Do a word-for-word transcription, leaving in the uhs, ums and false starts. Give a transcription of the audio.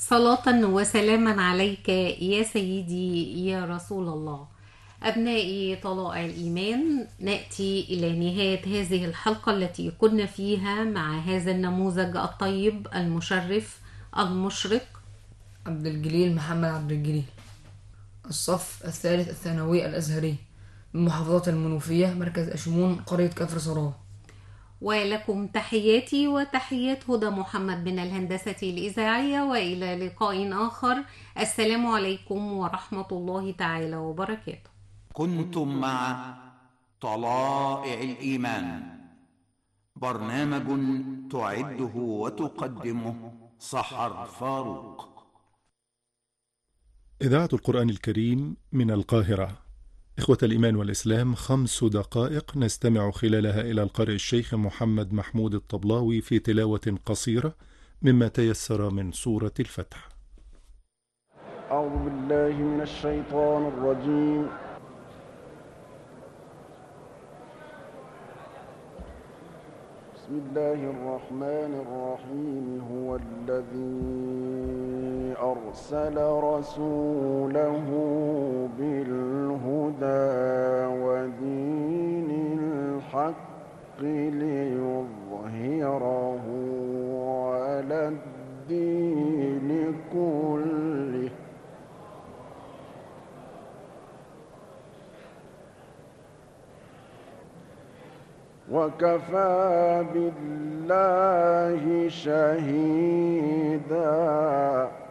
صلاة وسلاما عليك يا سيدي يا رسول الله. أبنائي طلائع الإيمان، نأتي إلى نهاية هذه الحلقة التي كنا فيها مع هذا النموذج الطيب المشرف المشرق. عبد الجليل محمد عبد الجليل، الصف الثالث الثانوي الأزهري من محافظة المنوفية، مركز أشمون، قرية كفر صراه. ولكم تحياتي وتحيات هدى محمد من الهندسة الإذاعية، وإلى لقاء آخر. السلام عليكم ورحمة الله تعالى وبركاته. كنتم مع طلائع الإيمان، برنامج تعده وتقدمه سحر فاروق. إذاعة القرآن الكريم من القاهرة. إخوة الإيمان والإسلام، خمس دقائق نستمع خلالها إلى القارئ الشيخ محمد محمود الطبلاوي في تلاوة قصيرة مما تيسر من سورة الفتح. أعوذ بالله من الشيطان الرجيم. بسم الله الرحمن الرحيم. هو الذي أرسل رسوله بالهدى ودين الحق ليظهره على الدين كله وكفى بالله شهيدا.